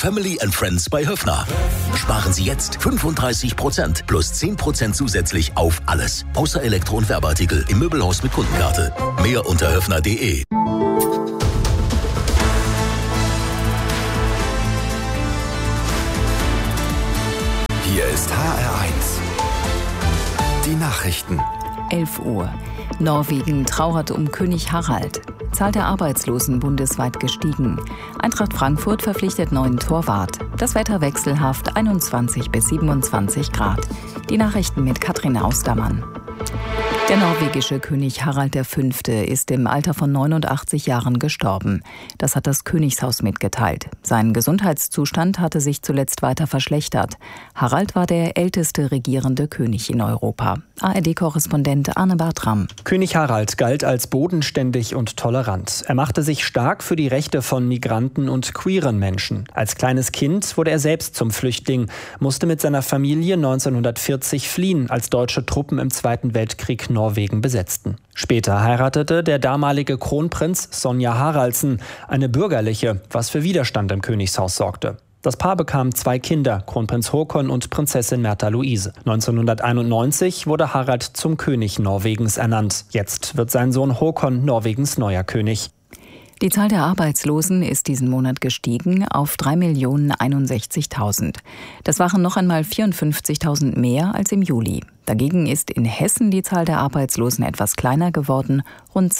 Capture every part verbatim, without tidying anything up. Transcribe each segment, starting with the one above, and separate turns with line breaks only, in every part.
Family and Friends bei Höffner. Sparen Sie jetzt fünfunddreißig Prozent plus zehn Prozent zusätzlich auf alles. Außer Elektro- und Werbeartikel im Möbelhaus mit Kundenkarte. Mehr unter höffner punkt de.
Hier ist H R eins. Die Nachrichten.
elf Uhr. Norwegen trauert um König Harald. Zahl der Arbeitslosen bundesweit gestiegen. Eintracht Frankfurt verpflichtet neuen Torwart. Das Wetter wechselhaft, einundzwanzig bis siebenundzwanzig Grad. Die Nachrichten mit Katrin Austermann. Der norwegische König Harald der Fünfte ist im Alter von neunundachtzig Jahren gestorben. Das hat das Königshaus mitgeteilt. Sein Gesundheitszustand hatte sich zuletzt weiter verschlechtert. Harald war der älteste regierende König in Europa. A R D-Korrespondent Arne Bartram.
König Harald galt als bodenständig und tolerant. Er machte sich stark für die Rechte von Migranten und queeren Menschen. Als kleines Kind wurde er selbst zum Flüchtling, musste mit seiner Familie neunzehnhundertvierzig fliehen, als deutsche Truppen im Zweiten Weltkrieg Norwegen besetzten. Später heiratete der damalige Kronprinz Sonja Haraldsen, eine bürgerliche, was für Widerstand im Königshaus sorgte. Das Paar bekam zwei Kinder, Kronprinz Haakon und Prinzessin Märtha Louise. neunzehnhunderteinundneunzig wurde Harald zum König Norwegens ernannt. Jetzt wird sein Sohn Haakon Norwegens neuer König.
Die Zahl der Arbeitslosen ist diesen Monat gestiegen auf drei Millionen einundsechzigtausend. Das waren noch einmal vierundfünfzigtausend mehr als im Juli. Dagegen ist in Hessen die Zahl der Arbeitslosen etwas kleiner geworden, rund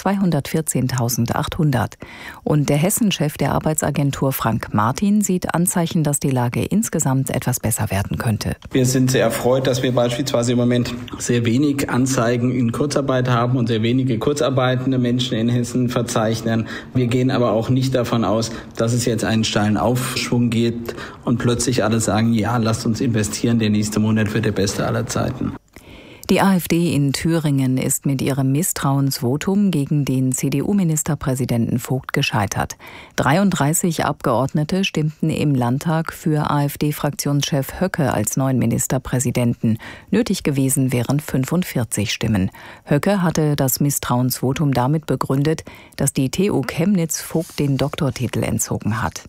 zweihundertvierzehntausendachthundert. Und der Hessenchef der Arbeitsagentur Frank Martin sieht Anzeichen, dass die Lage insgesamt etwas besser werden könnte.
Wir sind sehr erfreut, dass wir beispielsweise im Moment sehr wenig Anzeigen in Kurzarbeit haben und sehr wenige kurzarbeitende Menschen in Hessen verzeichnen. Wir gehen aber auch nicht davon aus, dass es jetzt einen steilen Aufschwung gibt und plötzlich alle sagen, ja, lasst uns investieren, der nächste Monat wird der beste aller Zeiten.
Die AfD in Thüringen ist mit ihrem Misstrauensvotum gegen den C D U-Ministerpräsidenten Vogt gescheitert. dreiunddreißig Abgeordnete stimmten im Landtag für AfD-Fraktionschef Höcke als neuen Ministerpräsidenten. Nötig gewesen wären fünfundvierzig Stimmen. Höcke hatte das Misstrauensvotum damit begründet, dass die T U Chemnitz Vogt den Doktortitel entzogen hat.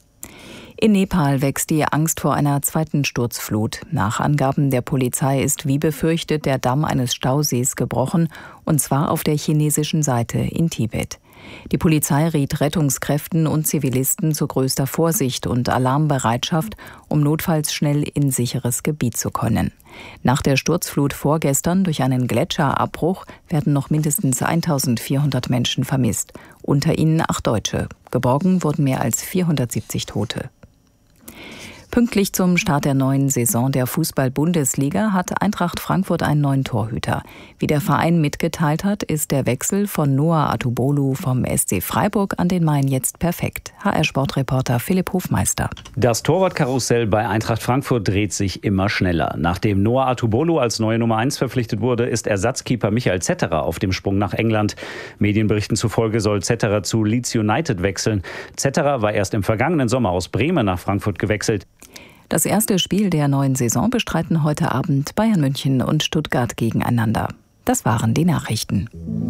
In Nepal wächst die Angst vor einer zweiten Sturzflut. Nach Angaben der Polizei ist wie befürchtet der Damm eines Stausees gebrochen, und zwar auf der chinesischen Seite in Tibet. Die Polizei riet Rettungskräften und Zivilisten zu größter Vorsicht und Alarmbereitschaft, um notfalls schnell in sicheres Gebiet zu können. Nach der Sturzflut vorgestern durch einen Gletscherabbruch werden noch mindestens eintausendvierhundert Menschen vermisst, unter ihnen acht Deutsche. Geborgen wurden mehr als vierhundertsiebzig Tote. Pünktlich zum Start der neuen Saison der Fußball-Bundesliga hat Eintracht Frankfurt einen neuen Torhüter. Wie der Verein mitgeteilt hat, ist der Wechsel von Noah Atubolu vom S C Freiburg an den Main jetzt perfekt. H R-Sportreporter Philipp Hofmeister.
Das Torwartkarussell bei Eintracht Frankfurt dreht sich immer schneller. Nachdem Noah Atubolu als neue Nummer eins verpflichtet wurde, ist Ersatzkeeper Michael Zetterer auf dem Sprung nach England. Medienberichten zufolge soll Zetterer zu Leeds United wechseln. Zetterer war erst im vergangenen Sommer aus Bremen nach Frankfurt gewechselt.
Das erste Spiel der neuen Saison bestreiten heute Abend Bayern München und Stuttgart gegeneinander. Das waren die Nachrichten.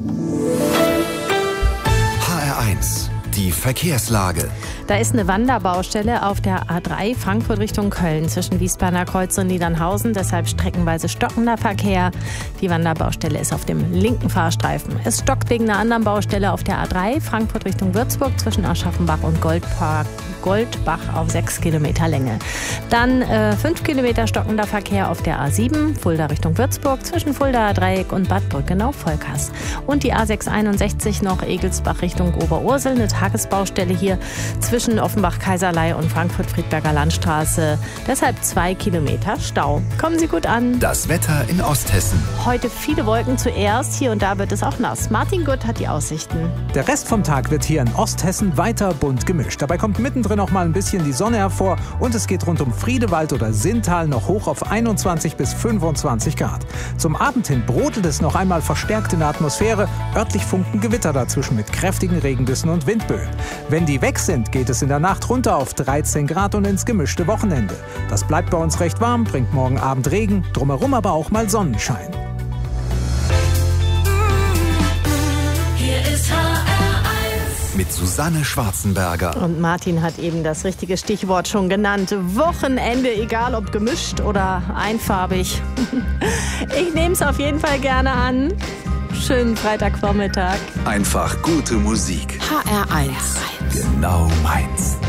H R eins. Die Verkehrslage.
Da ist eine Wanderbaustelle auf der A drei Frankfurt Richtung Köln zwischen Wiesbadener Kreuz und Niedernhausen. Deshalb streckenweise stockender Verkehr. Die Wanderbaustelle ist auf dem linken Fahrstreifen. Es stockt wegen einer anderen Baustelle auf der A drei Frankfurt Richtung Würzburg zwischen Aschaffenbach und Goldpark, Goldbach auf sechs Kilometer Länge. Dann äh, fünf Kilometer stockender Verkehr auf der A sieben Fulda Richtung Würzburg zwischen Fuldaer Dreieck und Bad Brückenau-Volkers. Und die A sechshunderteinundsechzig noch Egelsbach Richtung Oberursel. Eine Tagesbaustelle hier zwischen Offenbach-Kaiserlei und Frankfurt-Friedberger Landstraße. Deshalb zwei Kilometer Stau. Kommen Sie gut an.
Das Wetter in Osthessen.
Heute viele Wolken zuerst. Hier und da wird es auch nass. Martin Gutt hat die Aussichten.
Der Rest vom Tag wird hier in Osthessen weiter bunt gemischt. Dabei kommt mittendrin noch mal ein bisschen die Sonne hervor und es geht rund um Friedewald oder Sinntal noch hoch auf einundzwanzig bis fünfundzwanzig Grad. Zum Abend hin brodelt es noch einmal verstärkt in der Atmosphäre. Örtlich funken Gewitter dazwischen mit kräftigen Regenbüssen und Windböen. Wenn die weg sind, geht es in der Nacht runter auf dreizehn Grad und ins gemischte Wochenende. Das bleibt bei uns recht warm, bringt morgen Abend Regen, drumherum aber auch mal Sonnenschein.
Hier ist H R eins.
mit Susanne Schwarzenberger.
Und Martin hat eben das richtige Stichwort schon genannt. Wochenende, egal ob gemischt oder einfarbig. Ich nehme es auf jeden Fall gerne an. Schönen Freitagvormittag.
Einfach gute Musik.
H R eins.
Genau meins.